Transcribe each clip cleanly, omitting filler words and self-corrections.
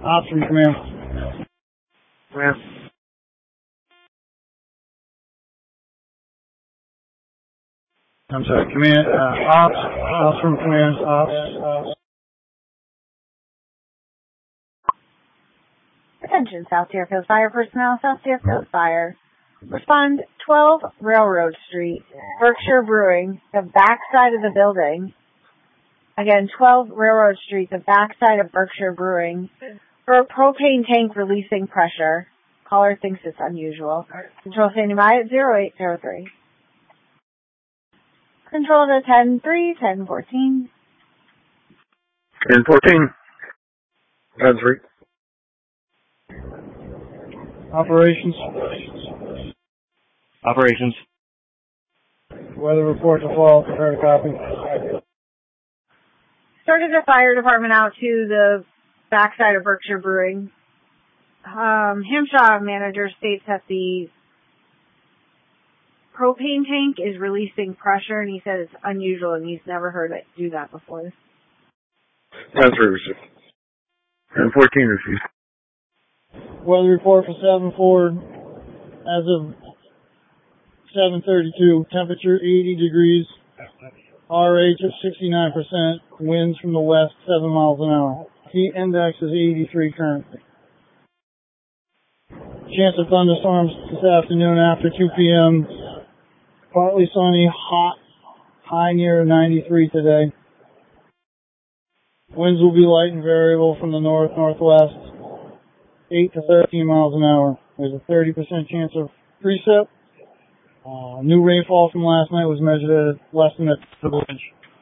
Ops from command. Command. I'm sorry, command, ops from command, ops. Attention, South Deerfield Fire personnel, South Deerfield Fire. Respond 12 Railroad Street, Berkshire Brewing, the backside of the building. Again, 12 Railroad Street, the backside of Berkshire Brewing, for a propane tank releasing pressure. Caller thinks it's unusual. Control standing by at 0803. Control to 10-3, 10-14. 10-14. 10-3. Operations. Operations. Weather report to fall. Prepare to copy. Started the fire department out to the backside of Berkshire Brewing. Hamshaw manager states that the propane tank is releasing pressure, and he said it's unusual, and he's never heard it do that before. 10-3 received. 10-14 received. Weather report for 7-4 as of 7:32. Temperature 80 degrees. RH of 69%. Winds from the west 7 miles an hour. Heat index is 83 currently. Chance of thunderstorms this afternoon after 2 p.m. Partly sunny, hot, high near 93 today. Winds will be light and variable from the north-northwest, 8 to 13 miles an hour. There's a 30% chance of precip. New rainfall from last night was measured at less than a inch.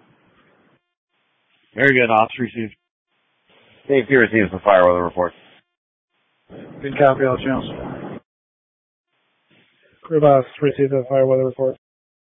Very good. Ops received. Dave P receives the fire weather report. Good copy, all channels. Crew boss received the fire weather report.